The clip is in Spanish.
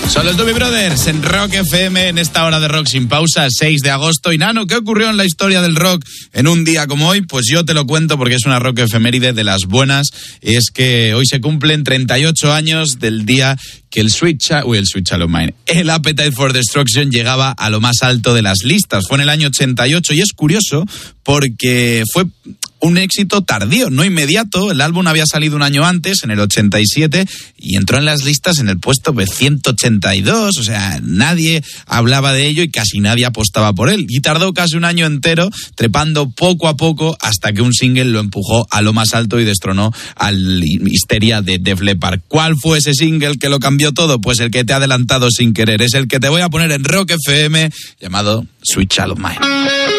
Son los Doobie Brothers en Rock FM en esta hora de rock sin pausa, 6 de agosto. Y Nano, ¿qué ocurrió en la historia del rock en un día como hoy? Pues yo te lo cuento porque es una rock efeméride de las buenas. Es que hoy se cumplen 38 años del día que el Sweet Child O' Mine, el Appetite for Destruction, llegaba a lo más alto de las listas. Fue en el año 88 y es curioso porque fue un éxito tardío, no inmediato. El álbum había salido un año antes, en el 87, y entró en las listas en el puesto 182. O sea, nadie hablaba de ello y casi nadie apostaba por él. Y tardó casi un año entero, trepando poco a poco, hasta que un single lo empujó a lo más alto y destronó al Histeria de Def Leppard. ¿Cuál fue ese single que lo cambió todo? Pues el que te he adelantado sin querer. Es el que te voy a poner en Rock FM, llamado Sweet Child O' Mine.